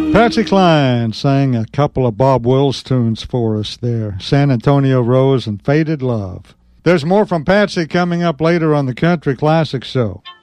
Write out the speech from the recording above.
Patsy Cline sang a couple of Bob Wills tunes for us there, San Antonio Rose and Faded Love. There's more from Patsy coming up later on the Country Classic Show.